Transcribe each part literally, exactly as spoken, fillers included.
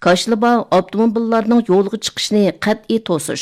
Kaşlıba avtomobillarning yo'lga chiqishini qat'iy to'sish.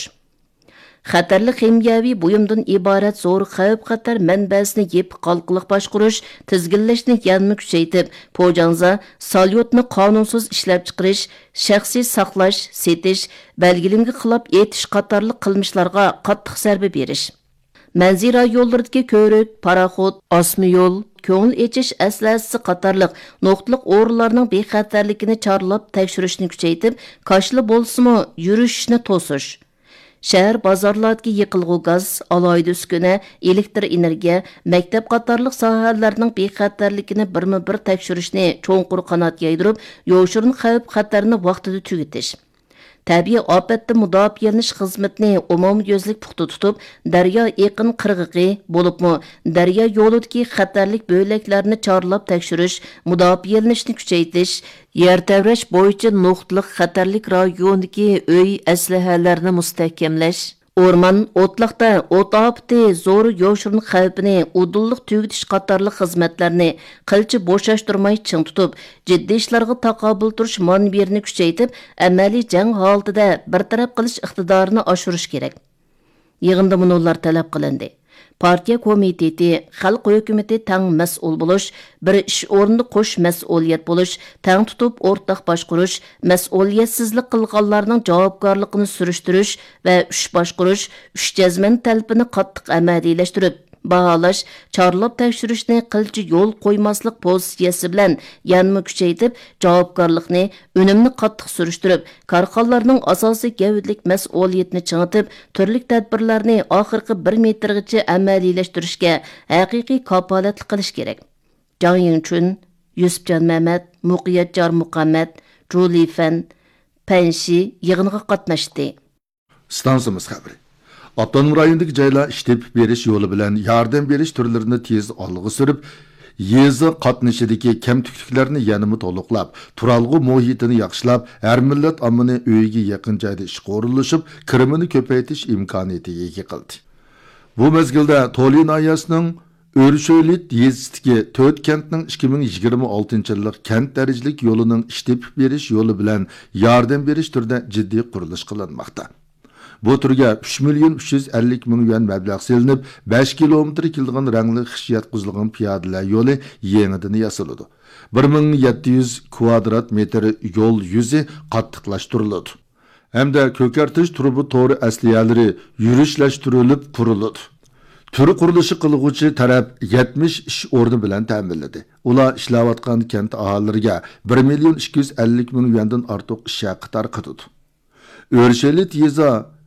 Xatarli kimyoviy buyumdan iborat zo'r xavf-xatar manbasini yep qalqiliq boshqarish, tizginlashni yanma kuchaytib, Pojangza salyotni qonunsiz ishlab chiqarish, shaxsiy saqlash, setish, belgilimga xilof etish qatorli qilmishlarga qattiq zarba berish. Manzira yo'llaridagi ko'rik, paraxod, osma yo'l, ko'ngil echish aslasi qatorliq nuqtliq o'rinlarning bexatarligini chorlab tekshirishni kuchaytib, Kaşlı bo'lsa-mu yurishni to'sish. Şəhər bazarlardakı yıqılğı gaz, alayda üsküne, elektr energiya, məktəb qatarlıq sahələrinin bexatarligini birma-bir tekshirishni cho'nqur qanat yaydırıb, yo'shurun xavf xatarni vaqtida tugitish. Tabiiy ofatda mudofiyalanish xizmatini umumyuzlik puxta tutib, daryo yaqin qirg'iqi bo'libmi, daryo yo'lidagi xatarlik bo'laklarini chorlab tekshirish, mudofiyalanishni kuchaytirish, yer tavrash bo'yicha nuqtliq xatarlik rayonidagi uy aslahalarini mustahkamlash, o'rmon o'tliqda o't ofati zo'r yo'shurun xavfini udulliq tugitish qatorli xizmatlarni qilchi bo'shashtirmay ching tutib, jiddiy ishlarga taqobil turish manbirini kuchaytib, amaliy jang holatida bartaraf qilish iqtidorini oshirish kerak. Yig'inda bunlar talab qilindi. Partiya komiteti, xalq hukumati tang mas'ul bo'lish, bir ish o'rnida qo'sh mas'uliyat bo'lish, tang tutib o'rtaq boshqarish, mas'uliyatsizlik qilganlarning javobgarligini surishtirish va ish boshqarish, uch jazman talpini qattiq amaliyleştirib, baholash, chorlab tekshirishni qilchi yo'l qo'ymaslik pozitsiyasi bilan yanma kuchaytib, javobgarlikni, unumni qattiq surishtirib, korxonalarning asosiy gavdlik mas'uliyatini chingitib, turli tadbirlarni oxirgi bir metrgacha amaliyleştirishga haqiqiy kapolatlik qilish kerak. Jang Yingchun, Yusufjon Mamat, Muqiyatjar Muqammad, Julie Fan, Panshi yig'inga qatnashdi. Stansimiz xabari. Avtonom rayondagi joylar ishlab berish yo'li bilan yordam berish turlarini tez olg'a surib, yezi qatnashidagi kamtukliklarni yanada to'liqlab, turalg'u muhitini yaxshilab, har millat omini uyiga yaqin joyda ish qo'rilishib, kirimini ko'paytirish imkoniyatiga ega qildi. Bu mezgilda To'li noyasining O'rsho'lit yezisidagi to'rt kentning ikki ming yigirma oltinchi yillik kent darajalik yo'lining ishlab berish yo'li bilan yordam berish turida jiddiy qurilish qilinmoqda. Bu turga uch million uch yuz ellik ming yuan mablag' selinib, besh kilometr kelgan rangli xishiyat quzilgan piyodalar yo'li yangidan yasaladi. bir ming yetti yuz kvadrat metr yo'l yuzi qattiqlashtiriladi. Hamda ko'kartish trubi to'ri asliyalari yurishlashtirilib quriladi. Turi qurilishi qilg'uvchi taraf yetmish ish o'rni bilan ta'minladi. Ular ishlayotgan kent aholilariga bir million ikki yuz ellik ming yuandan ortiq ish haqi tarqatadi. O'rsho'lit yeza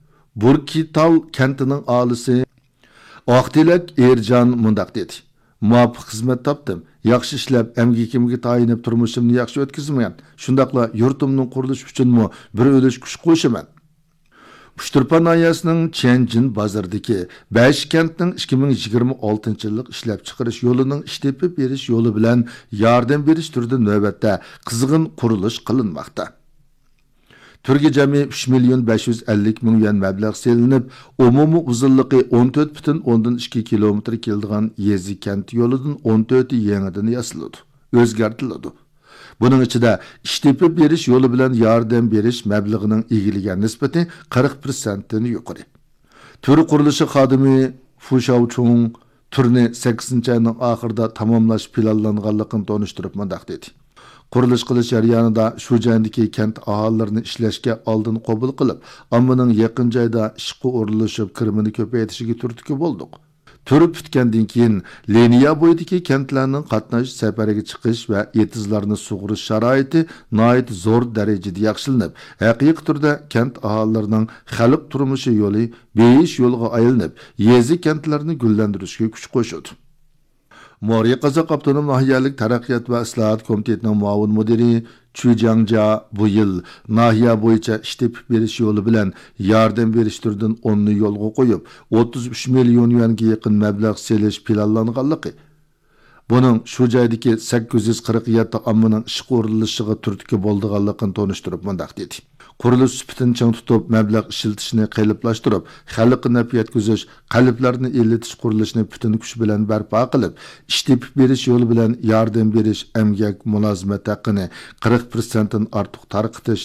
Burkital kentining aholisi Oqtilak Erjan mundaq dedi. Muvafiq xizmat topdim. Yaxshi ishlab, emgikimga tayinib turmushimni yaxshi o'tkazmayman. Shundaqla yurtimning qurilishi uchunmi bir o'lish kuch qo'shaman. Uchturpa noyasining Chenjin bozoridagi besh kentning ikki ming yigirma oltinchi yillik ishlab chiqarish yo'lining ishlab berish yo'li bilan yordam berish turida navbatda qizg'in qurilish qilinmoqda. Turga jami uch million besh yuz ellik ming yuan mablag' selinib, umumiy uzunligi o'n to'rt butun o'ndan ikki kilometr keladigan yezi kent yo'lidan o'n to'rti yangidan yasaladi, o'zgartiriladi. Buning ichida ishlab berish yo'li bilan yordam berish mablag'ining egilgan nisbati qirq foizdan yuqori. Tur qurilishi xodimi Fu Shaochong turni sakkizinchi ayning oxirida tamomlash planlanganligini tonishtirib mundaq dedi. Qurilish qilish jarayonida shu joydagi kent aholilarini ishlashga oldin qabul qilib, ommaning yaqin joyda ishga o'rinlashib, kirimini ko'paytirishiga turtki bo'ldik. Turib bitgandan keyin liniya bo'yidagi kentlarning qatnash safariga chiqish va etizlarni sug'urish sharoiti nihoyat zo'r darajada yaxshilanib, haqiqiy turda kent aholilarining xalq turmushi yo'li besh yo'lga aylanib, yezi kentlarni gullantirishga kuch qo'shadi. Moriya Qozaq Avtonom Nahiyalik Taraqqiyot va Islohot komitetining muavin mudiri Chu Jiangja bu yil nahiya bo'yicha ishlab berish yo'li bilan yordam berish turidan o'nni yo'lga qo'yib, o'ttiz uch million yuanga yaqin mablag' selish planlanganligi. Buning shu joydagi sakkiz yuz qirq yetti ommaning ish qo'rilishiga turtki bo'lganligini tonishtirib mundaq dedi. Qurilish sifatini chang tutib, mablag' ishlatishni qayliplashtirib, xalqqa naf yetkazish, qalblarni elitish qurilishini butun kuch bilan barpo qilib, ishlab berish yo'li bilan yordam berish, emgak mulozimat haqqini qirq foizdan ortiq tarqatish